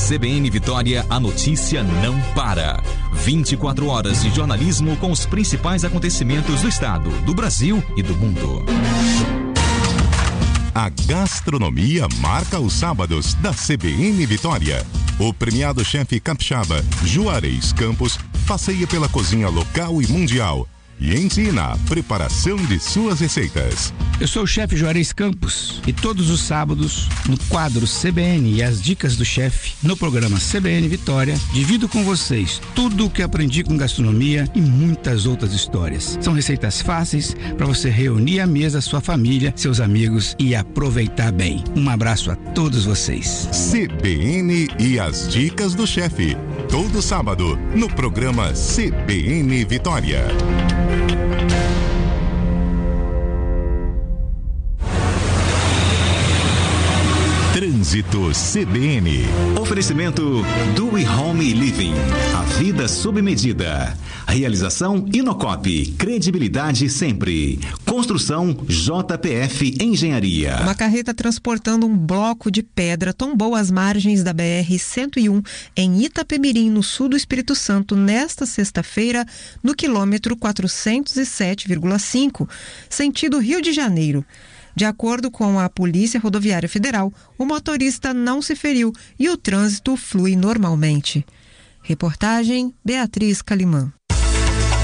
CBN Vitória, a notícia não para. 24 horas de jornalismo com os principais acontecimentos do estado, do Brasil e do mundo. A gastronomia marca os sábados da CBN Vitória. O premiado chefe capixaba Juarez Campos passeia pela cozinha local e mundial e ensina a preparação de suas receitas. Eu sou o chefe Juarez Campos e todos os sábados, no quadro CBN e as dicas do chefe, no programa CBN Vitória, divido com vocês tudo o que aprendi com gastronomia e muitas outras histórias. São receitas fáceis para você reunir à mesa sua família, seus amigos e aproveitar bem. Um abraço a todos vocês. CBN e as dicas do chefe, todo sábado, no programa CBN Vitória. Trânsito CBN. Oferecimento do Home Living. A vida sob medida. Realização Inocop. Credibilidade sempre. Construção JPF Engenharia. Uma carreta transportando um bloco de pedra tombou às margens da BR-101 em Itapemirim, no sul do Espírito Santo, nesta sexta-feira, no quilômetro 407,5, sentido Rio de Janeiro. De acordo com a Polícia Rodoviária Federal, o motorista não se feriu e o trânsito flui normalmente. Reportagem Beatriz Calimã.